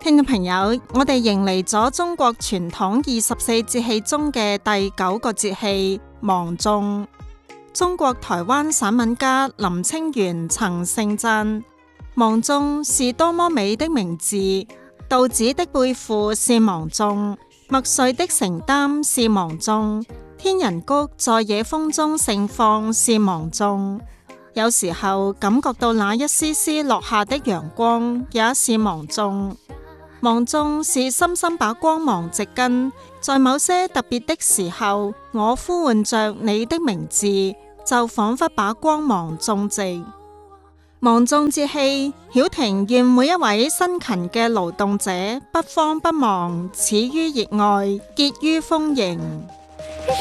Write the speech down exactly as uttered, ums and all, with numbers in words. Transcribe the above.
聽眾朋友，我哋迎嚟咗中國傳統二十四節氣中嘅第九個節氣芒種。中國台灣散文家林清玄曾盛讚：芒種是多麼美的名字，稻子的背負是芒種，麥穗的承擔是芒種，天人菊在野風中盛放是芒種。有時候感覺到那一絲絲落下的陽光也是芒種。芒種是深深把光芒植根，在某些特別的時候，我呼喚着你的名字，就仿佛把光芒種植。芒種節氣，曉婷願每一位辛勤嘅勞動者不慌不忙，始於熱愛，結於豐盈。